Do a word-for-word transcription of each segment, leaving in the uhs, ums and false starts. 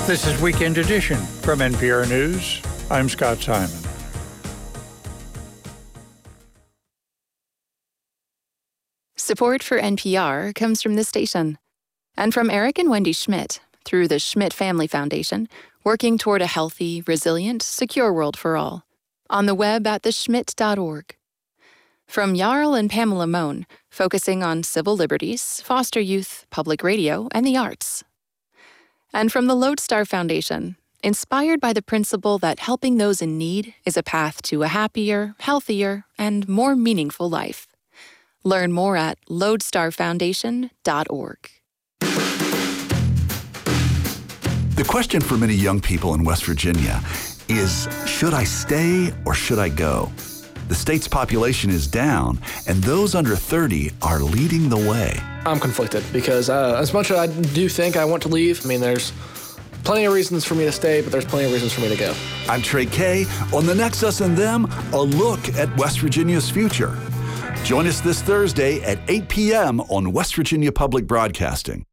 This is Weekend Edition from N P R News. I'm Scott Simon. Support for N P R comes from this station and from Eric and Wendy Schmidt through the Schmidt Family Foundation, working toward a healthy, resilient, secure world for all. On the web at the schmidt dot org. From Jarl and Pamela Mohn, focusing on civil liberties, foster youth, public radio, and the arts. And from the Lodestar Foundation, inspired by the principle that helping those in need is a path to a happier, healthier, and more meaningful life. Learn more at lodestar foundation dot org. The question for many young people in West Virginia is, should I stay or should I go? The state's population is down, and those under thirty are leading the way. I'm conflicted because uh, as much as I do think I want to leave, I mean, there's plenty of reasons for me to stay, but there's plenty of reasons for me to go. I'm Trey Kay. On The Next Us and Them, a look at West Virginia's future. Join us this Thursday at eight p.m. on West Virginia Public Broadcasting.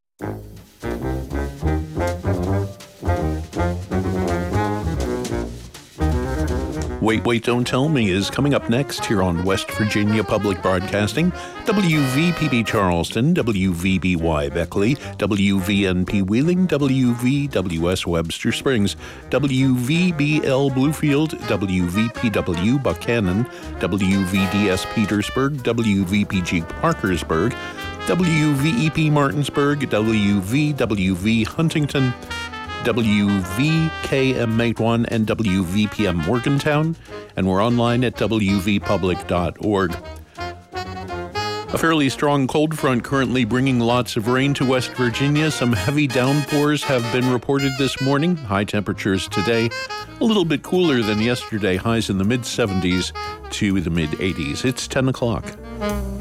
Wait, Wait, Don't Tell Me is coming up next here on West Virginia Public Broadcasting, W V P B Charleston, W V B Y Beckley, W V N P Wheeling, W V W S Webster Springs, W V B L Bluefield, W V P W Buchanan, W V D S Petersburg, W V P G Parkersburg, W V E P Martinsburg, W V W V Huntington, W V K M Matewan, and W V P M Morgantown, and we're online at w v public dot org. A fairly strong cold front currently bringing lots of rain to West Virginia. Some heavy downpours have been reported this morning. High temperatures today a little bit cooler than yesterday, highs in the mid seventies to the mid eighties. It's ten o'clock.